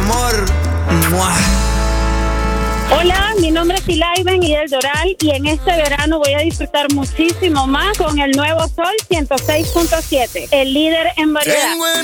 amor. ¡Mua! Hola, mi nombre es Ilaiben y del Doral y en este verano voy a disfrutar muchísimo más con el nuevo Sol 106.7, el líder en variedad.